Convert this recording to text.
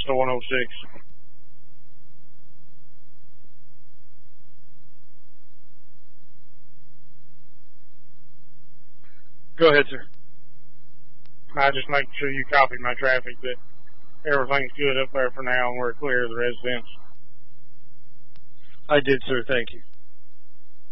So 106. Go ahead, sir. I just make sure you copy my traffic that everything's good up there for now and we're clear of the residents. I did, sir. Thank you.